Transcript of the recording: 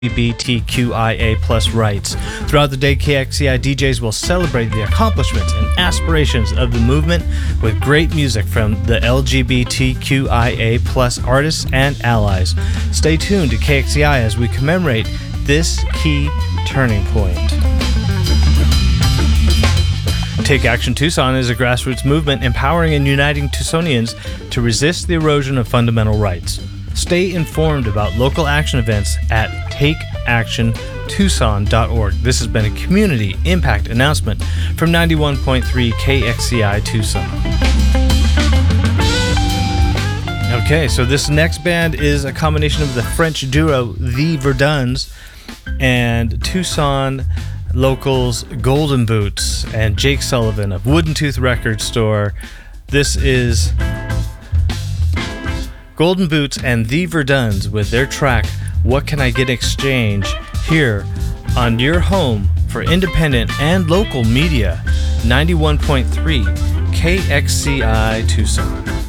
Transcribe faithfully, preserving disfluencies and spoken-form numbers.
L G B T Q I A plus rights. Throughout the day, K X C I D Js will celebrate the accomplishments and aspirations of the movement with great music from the L G B T Q I A plus artists and allies. Stay tuned to K X C I as we commemorate this key turning point. Take Action Tucson is a grassroots movement empowering and uniting Tucsonians to resist the erosion of fundamental rights. Stay informed about local action events at take action tucson dot org. This has been a community impact announcement from ninety-one point three K X C I Tucson. Okay, so this next band is a combination of the French duo The Verdun's and Tucson locals Golden Boots and Jake Sullivan of Wooden Tooth Record Store. This is Golden Boots and The Verdun's with their track What Can I Get Exchange here on your home for independent and local media, ninety-one point three K X C I Tucson.